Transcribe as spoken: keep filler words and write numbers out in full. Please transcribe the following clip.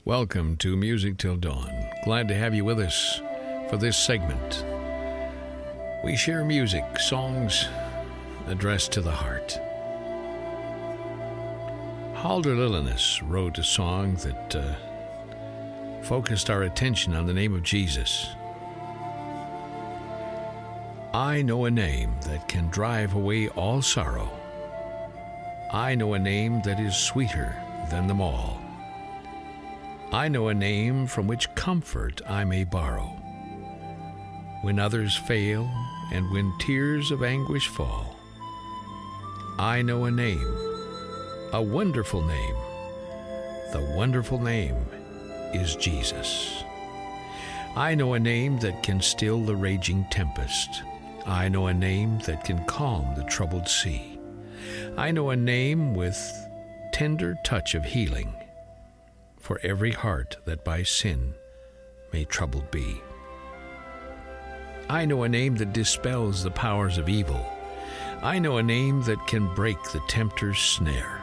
Welcome to Music Till Dawn. Glad to have you with us for this segment. We share music, songs addressed to the heart. Halder Lillinus wrote a song that uh, focused our attention on the name of Jesus. I know a name that can drive away all sorrow. I know a name that is sweeter than them all. I know a name from which comfort I may borrow. When others fail and when tears of anguish fall, I know a name, a wonderful name. The wonderful name is Jesus. I know a name that can still the raging tempest. I know a name that can calm the troubled sea. I know a name with tender touch of healing for every heart that by sin may troubled be. I know a name that dispels the powers of evil. I know a name that can break the tempter's snare.